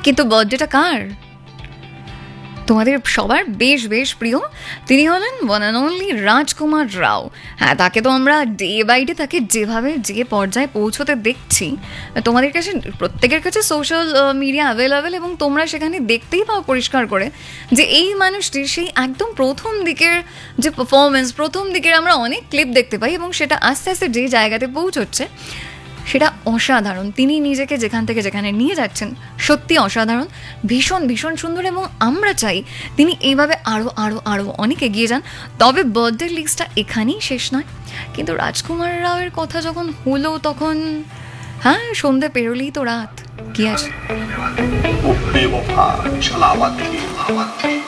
কিন্তু বার্থডেটা কার? তোমাদের সবার বেশ বেশ প্রিয়, তিনি হলেন ওয়ান অ্যান্ড অনলি রাজকুমার রাও। হ্যাঁ, তাকে তো আমরা ডে বাই ডে তাকে যেভাবে যে পর্যায়ে পৌঁছতে দেখছি, তোমাদের কাছে প্রত্যেকের কাছে সোশ্যাল মিডিয়া অ্যাভেলেবেল, এবং তোমরা সেখানে দেখতেই পাও পরিষ্কার করে যে এই মানুষটির সেই একদম প্রথম দিকের যে পারফরমেন্স, প্রথম দিকের আমরা অনেক ক্লিপ দেখতে পাই, এবং সেটা আস্তে আস্তে যে জায়গাতে পৌঁছচ্ছে সেটা অসাধারণ। তিনি নিজেকে যেখান থেকে যেখানে নিয়ে যাচ্ছেন সত্যি অসাধারণ, ভীষণ ভীষণ সুন্দর, এবং আমরা চাই তিনি এইভাবে আরও আরও আরও অনেক এগিয়ে যান। তবে বার্থডে লিস্টটা এখানেই শেষ নয়, কিন্তু রাজকুমার রাওয়ের কথা যখন হলো তখন হ্যাঁ, সন্ধে পেরোলেই তো রাত, কি আছে।